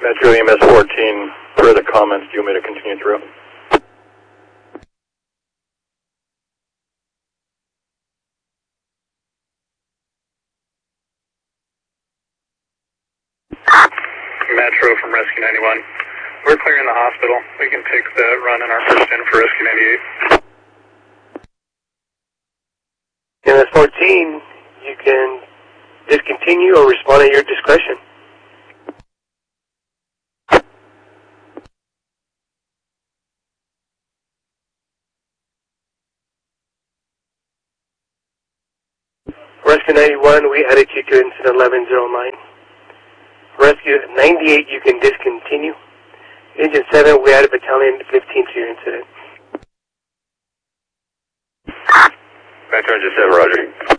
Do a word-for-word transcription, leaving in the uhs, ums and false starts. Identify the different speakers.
Speaker 1: Metro E M S fourteen, per the comments, do you want me to continue through?
Speaker 2: Metro from Rescue ninety-one. We're clearing the hospital. We can take the run in our first in for Rescue ninety-eight.
Speaker 3: E M S fourteen, you can discontinue or respond at your discretion. Rescue ninety-one, we added you to incident eleven oh nine. Rescue ninety-eight, you can discontinue. Engine seven, we added battalion fifteen to your incident.
Speaker 1: Metro Engine seven, roger.